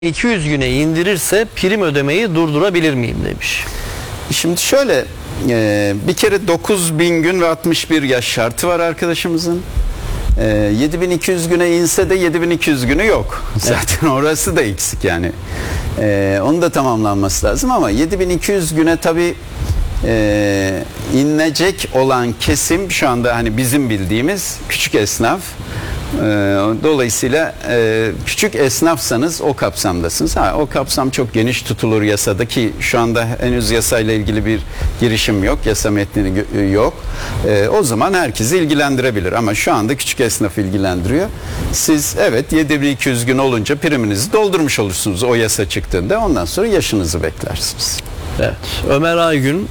200 güne indirirse prim ödemeyi durdurabilir miyim demiş. Şimdi şöyle bir kere 9000 gün ve 61 yaş şartı var arkadaşımızın. 7200 güne inse de 7200 günü yok. Zaten orası da eksik yani. Onun da tamamlanması lazım ama 7200 güne tabii inecek olan kesim şu anda hani bizim bildiğimiz küçük esnaf. Dolayısıyla küçük esnafsanız o kapsamdasınız. O kapsam çok geniş tutulur yasada ki şu anda henüz yasayla ilgili bir girişim yok. Yasa metni yok. O zaman herkesi ilgilendirebilir ama şu anda küçük esnaf ilgilendiriyor. Siz evet 7200 gün olunca priminizi doldurmuş olursunuz o yasa çıktığında. Ondan sonra yaşınızı beklersiniz. Evet. Ömer Aygün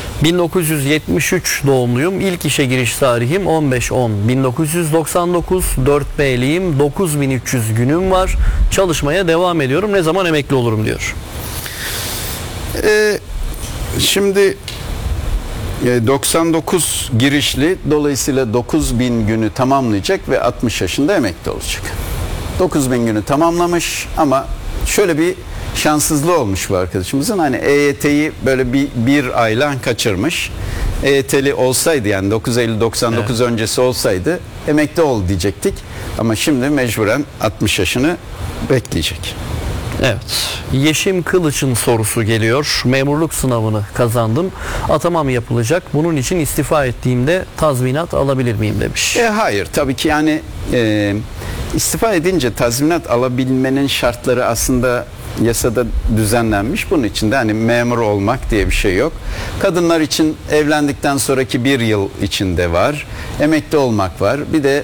1973 doğumluyum. İlk işe giriş tarihim 15-10-1999. 4B'liyim. 9300 günüm var. Çalışmaya devam ediyorum. Ne zaman emekli olurum diyor. Şimdi 99 girişli, dolayısıyla 9000 günü tamamlayacak ve 60 yaşında emekli olacak. 9000 günü tamamlamış ama şöyle bir şanssızlığı olmuş bu arkadaşımızın. Hani EYT'yi böyle bir ayla kaçırmış. EYT'li olsaydı yani 9 Eylül 99 öncesi olsaydı emekli ol diyecektik. Ama şimdi mecburen 60 yaşını bekleyecek. Evet. Yeşim Kılıç'ın sorusu geliyor. Memurluk sınavını kazandım. Atamam yapılacak. Bunun için istifa ettiğimde tazminat alabilir miyim demiş. Hayır tabii ki yani istifa edince tazminat alabilmenin şartları aslında yasada düzenlenmiş. Bunun için de hani memur olmak diye bir şey yok. Kadınlar için evlendikten sonraki bir yıl içinde var. Emekli olmak var. Bir de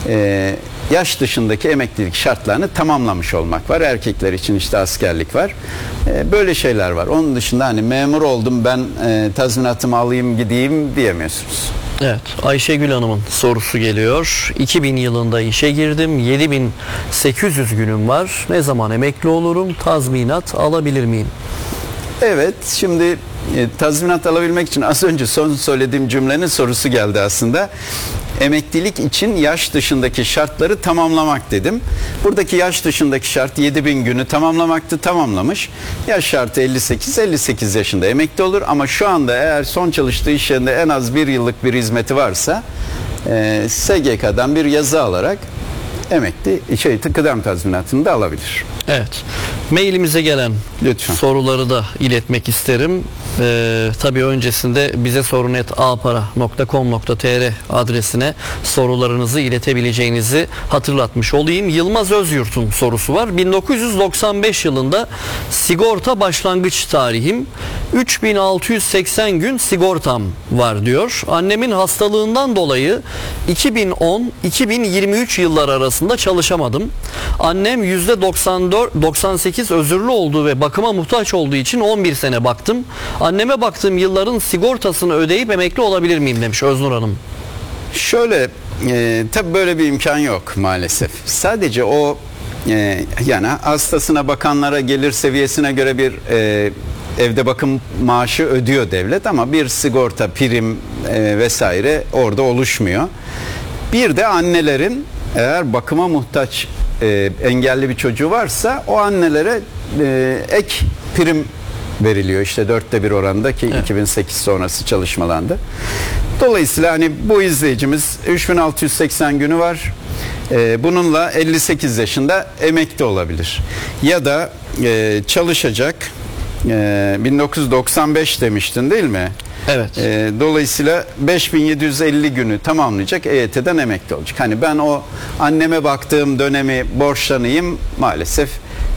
yaş dışındaki emeklilik şartlarını tamamlamış olmak var. Erkekler için işte askerlik var. Böyle şeyler var. Onun dışında hani memur oldum ben tazminatımı alayım gideyim diyemiyorsunuz. Evet, Ayşegül Hanım'ın sorusu geliyor. 2000 yılında işe girdim. 7800 günüm var. Ne zaman emekli olurum? Tazminat alabilir miyim? Evet, şimdi tazminat alabilmek için az önce son söylediğim cümlenin sorusu geldi aslında. Emeklilik için yaş dışındaki şartları tamamlamak dedim. Buradaki yaş dışındaki şart 7000 günü tamamlamaktı, tamamlamış. Yaş şartı 58 yaşında emekli olur ama şu anda eğer son çalıştığı iş yerinde en az bir yıllık bir hizmeti varsa SGK'dan bir yazı alarak emekli kıdem tazminatını da alabilir. Evet. Mailimize gelen lütfen soruları da iletmek isterim. Tabii öncesinde bize sorun@apara.com.tr adresine sorularınızı iletebileceğinizi hatırlatmış olayım. Yılmaz Özyurt'un sorusu var. 1995 yılında sigorta başlangıç tarihim 3680 gün sigortam var diyor. Annemin hastalığından dolayı 2010-2023 yıllar arasında çalışamadım. Annem %98 özürlü olduğu ve bakıma muhtaç olduğu için 11 sene baktım. Anneme baktığım yılların sigortasını ödeyip emekli olabilir miyim demiş Öznur Hanım. Şöyle tabii böyle bir imkan yok maalesef. Sadece o yani hastasına bakanlara gelir seviyesine göre bir evde bakım maaşı ödüyor devlet ama bir sigorta prim vesaire orada oluşmuyor. Bir de annelerin eğer bakıma muhtaç engelli bir çocuğu varsa o annelere ek prim veriliyor işte 1/4 oranında ki 2008 sonrası çalışmalandı. Dolayısıyla hani bu izleyicimiz 3680 günü var. Bununla 58 yaşında emekli olabilir. Ya da çalışacak 1995 demiştin değil mi? Evet. Dolayısıyla 5750 günü tamamlayacak EYT'den emekli olacak. Hani ben o anneme baktığım dönemi borçlanayım maalesef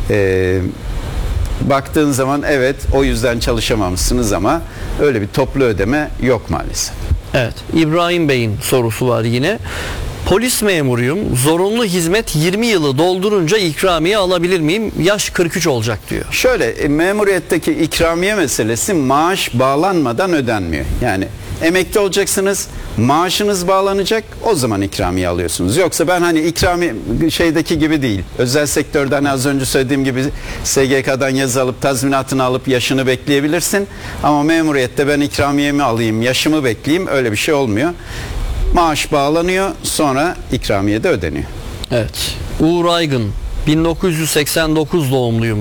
baktığın zaman evet o yüzden çalışamamışsınız ama öyle bir toplu ödeme yok maalesef. Evet. İbrahim Bey'in sorusu var yine. Polis memuruyum. Zorunlu hizmet 20 yılı doldurunca ikramiye alabilir miyim? Yaş 43 olacak diyor. Şöyle memuriyetteki ikramiye meselesi maaş bağlanmadan ödenmiyor. Yani emekli olacaksınız, maaşınız bağlanacak, o zaman ikramiye alıyorsunuz. Yoksa ben hani ikramiye şeydeki gibi değil. Özel sektörden az önce söylediğim gibi SGK'dan yazı alıp tazminatını alıp yaşını bekleyebilirsin. Ama memuriyette ben ikramiyemi alayım, yaşımı bekleyeyim öyle bir şey olmuyor. Maaş bağlanıyor sonra ikramiye de ödeniyor. Evet. Uğur Aygın 1989 doğumluyum.